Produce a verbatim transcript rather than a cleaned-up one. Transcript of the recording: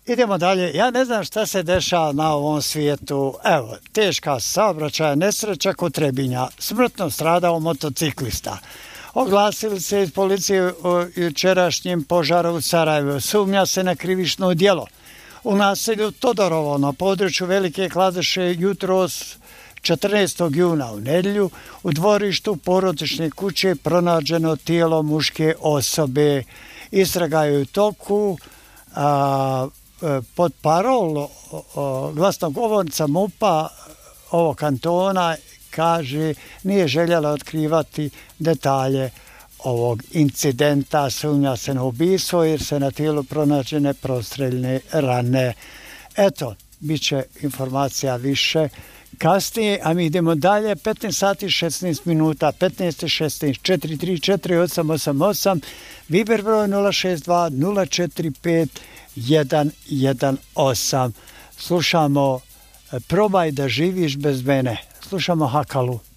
Idemo dalje. Ja ne znam šta se dešava na ovom svijetu. Evo, teška saobraćaja nesreća kod Trebinja. Smrtno stradao motociklista. Oglasili se iz policije o jučerašnjem požaru u Sarajevu. Sumnja se na krivično djelo. U naselju Todorovo na području Velike Kladuše jutros četrnaestog juna u nedjelju u dvorištu porodične kuće pronađeno tijelo muške osobe. Istraga je u toku. A, pod parol glasnogovornica MUP-a ovog kantona kaže nije željela otkrivati detalje ovog incidenta, sumnja se na ubistvo jer se na tijelu pronađene prostreljne rane. Eto, bit će informacija više kasnije, a mi idemo dalje. petnaest sati šesnaest minuta, petnaest šesnaest, četiri tri četiri osam osam osam, Viber broj nula šest dva nula četiri pet jedan jedan osam. Slušamo Probaj da živiš bez mene. Slušamo Hakalu.